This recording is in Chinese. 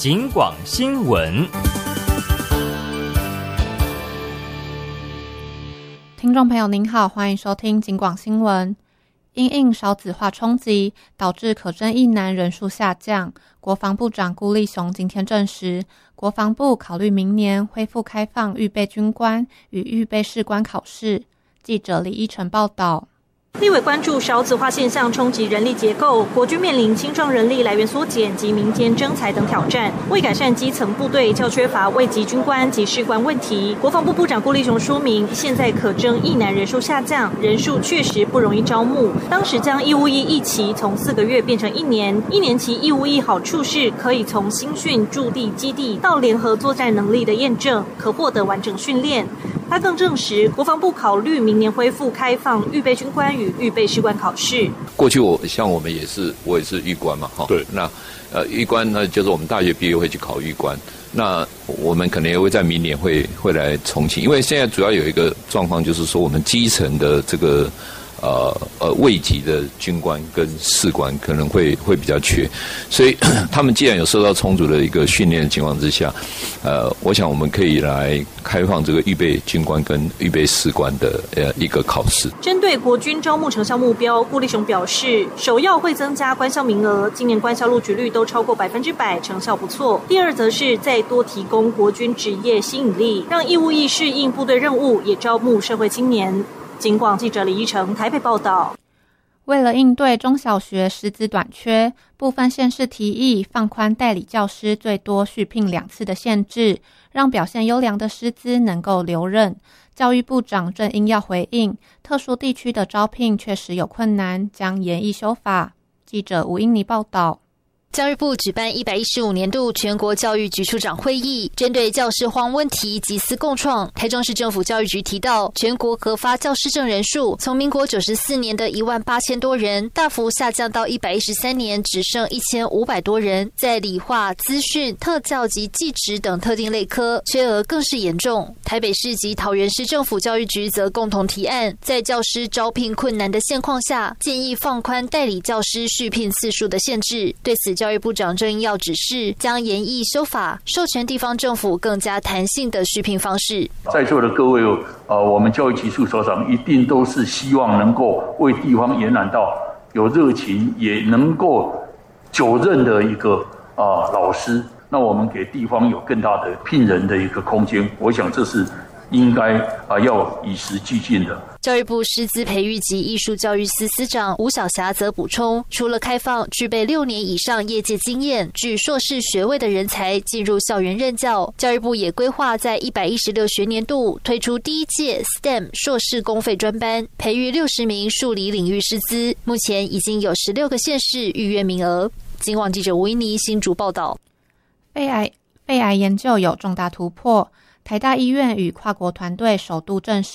警广新闻。 听众朋友您好，欢迎收听警广新闻。因应少子化冲击，导致可征役男人数下降。国防部长顾立雄今天证实，国防部考虑明年恢复开放预备军官与预备士官考试。记者李依晨报道。 立委关注少子化现象冲击人力结构，国军面临青壮人力来源缩减及民间征才等挑战。为改善基层部队较缺乏位级军官及士官问题，国防部部长顾立雄说明，现在可征役男人数下降，人数确实不容易招募。当时将义务役役期从4个月变成1年，1年期义务役好处是可以从新训驻地基地到联合作战能力的验证，可获得完整训练。他更证实，国防部考虑明年恢复开放预备军官与预备士官考试。 过去我也是预官嘛，哈，对，那预官呢，就是我们大学毕业会去考预官，那我们可能也会在明年会来重启，因为现在主要有一个状况就是说，我们基层的这个位级的军官跟士官可能会比较缺，所以他们既然有受到充足的一个训练的情况之下，我想我们可以来开放这个预备军官跟预备士官的一个考试。 针对国军招募成效目标，顾立雄表示，首要会增加官校名额，今年官校录取率都超过100%，成效不错。第二则是再多提供国军职业吸引力，让义务役适应部队任务，也招募社会青年。警广记者李依晨台北报道。 为了应对中小学师资短缺，部分县市提议放宽代理教师最多续聘2次的限制，让表现优良的师资能够留任。教育部长正应要回应，特殊地区的招聘确实有困难，将研议修法。记者吴英妮报道。 教育部举办115年度全国教育局处长会议，针对教师荒问题集思共创。台中市政府教育局提到，全国核发教师证人数从民国94年的18000多人，大幅下降到113年只剩1500多人。在理化、资讯、特教及技职等特定类科，缺额更是严重。台北市及桃园市政府教育局则共同提案，在教师招聘困难的现况下，建议放宽代理教师续聘次数的限制。对此，教育部长郑英耀指示，将研议修法，授权地方政府更加弹性的续聘方式。 在座的各位，我们教育局处所长一定都是希望能够为地方延揽到有热情，也能够久任的一个老师。那我们给地方有更大的聘人的一个空间，我想这是应该要与时俱进的。 教育部师资培育及艺术教育司司长吴晓霞则补充，除了开放具备6年以上业界经验、具硕士学位的人才进入校园任教，教育部也规划在116学年度推出第一届 STEM 硕士公费专班，培育60名数理领域师资。目前已经有16个县市预约名额。警广记者吴依妮新竹报道。 肺癌研究有重大突破，台大医院与跨国团队首度证实